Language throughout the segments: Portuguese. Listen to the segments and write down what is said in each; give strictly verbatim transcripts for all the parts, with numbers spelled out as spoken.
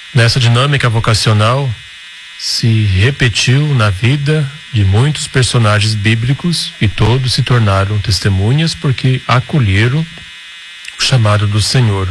Nessa dinâmica vocacional se repetiu na vida de muitos personagens bíblicos e todos se tornaram testemunhas porque acolheram o chamado do Senhor.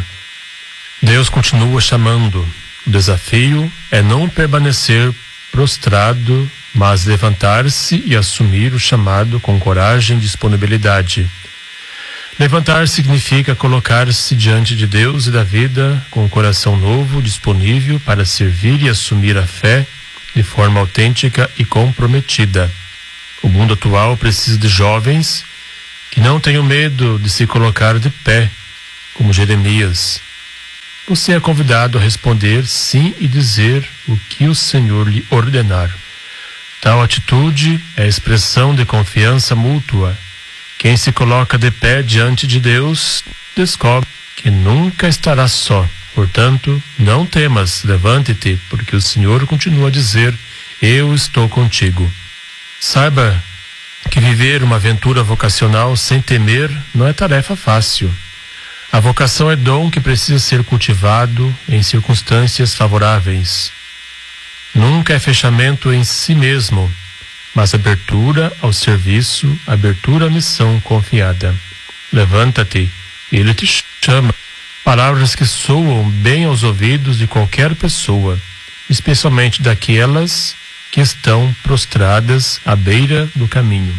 Deus continua chamando. O desafio é não permanecer prostrado, mas levantar-se e assumir o chamado com coragem e disponibilidade. Levantar significa colocar-se diante de Deus e da vida com o coração novo, disponível para servir e assumir a fé de forma autêntica e comprometida. O mundo atual precisa de jovens que não tenham medo de se colocar de pé, como Jeremias. Você é convidado a responder sim e dizer o que o Senhor lhe ordenar. Tal atitude é expressão de confiança mútua. Quem se coloca de pé diante de Deus descobre que nunca estará só. Portanto, não temas, levante-te, porque o Senhor continua a dizer: eu estou contigo. Saiba que viver uma aventura vocacional sem temer não é tarefa fácil. A vocação é dom que precisa ser cultivado em circunstâncias favoráveis. Nunca é fechamento em si mesmo, mas abertura ao serviço, abertura à missão confiada. Levanta-te, ele te chama. Palavras que soam bem aos ouvidos de qualquer pessoa, especialmente daquelas que estão prostradas à beira do caminho.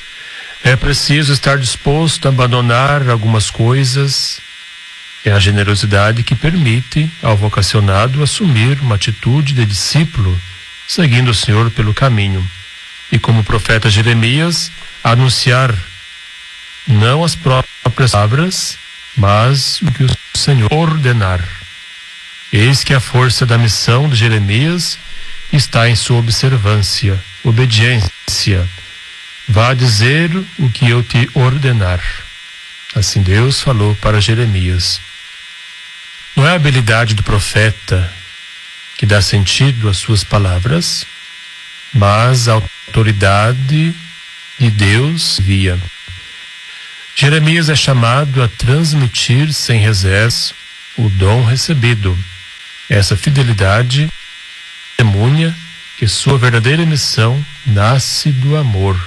É preciso estar disposto a abandonar algumas coisas. É a generosidade que permite ao vocacionado assumir uma atitude de discípulo, seguindo o Senhor pelo caminho. E como o profeta Jeremias, anunciar não as próprias palavras, mas o que o Senhor ordenar. Eis que a força da missão de Jeremias está em sua observância, obediência. Vá dizer o que eu te ordenar. Assim Deus falou para Jeremias. Não é a habilidade do profeta que dá sentido às suas palavras, mas a autoridade de Deus via. Jeremias é chamado a transmitir sem reservas o dom recebido. Essa fidelidade testemunha que sua verdadeira missão nasce do amor,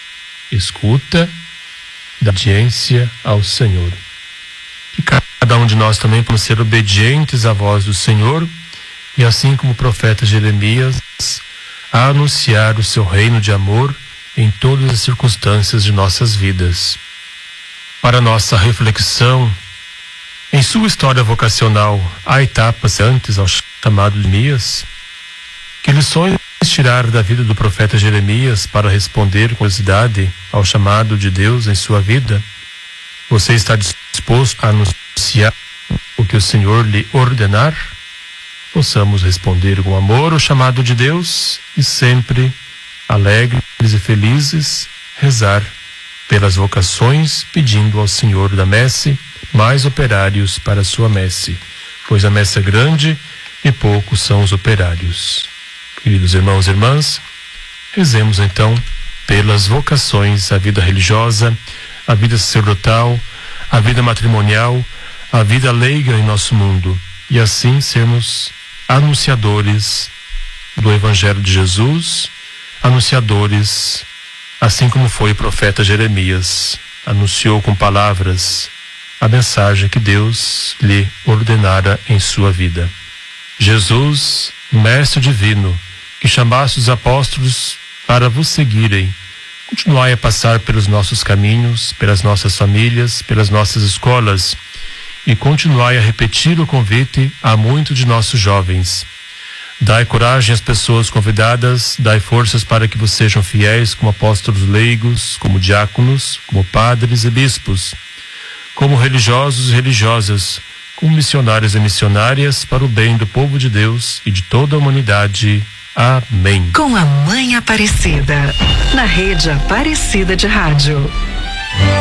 escuta, da obediência ao Senhor. Que cada um de nós também possa ser obedientes à voz do Senhor e, assim como o profeta Jeremias, a anunciar o seu reino de amor em todas as circunstâncias de nossas vidas. Para nossa reflexão, em sua história vocacional, há etapas antes ao chamado de Jeremias? Que lições tirar da vida do profeta Jeremias para responder com curiosidade ao chamado de Deus em sua vida? Você está disposto a anunciar o que o Senhor lhe ordenar? Possamos responder com amor o chamado de Deus e sempre, alegres e felizes, rezar pelas vocações, pedindo ao Senhor da messe mais operários para a sua messe, pois a messe é grande e poucos são os operários. Queridos irmãos e irmãs, rezemos então pelas vocações, a vida religiosa, a vida sacerdotal, a vida matrimonial, a vida leiga em nosso mundo, e assim sermos anunciadores do Evangelho de Jesus, anunciadores, assim como foi o profeta Jeremias, anunciou com palavras a mensagem que Deus lhe ordenara em sua vida. Jesus, Mestre Divino, que chamaste os apóstolos para vos seguirem, continuai a passar pelos nossos caminhos, pelas nossas famílias, pelas nossas escolas, e continuai a repetir o convite a muitos de nossos jovens. Dai coragem às pessoas convidadas, dai forças para que vos sejam fiéis como apóstolos leigos, como diáconos, como padres e bispos, como religiosos e religiosas, como missionários e missionárias para o bem do povo de Deus e de toda a humanidade. Amém. Com a Mãe Aparecida, na Rede Aparecida de Rádio.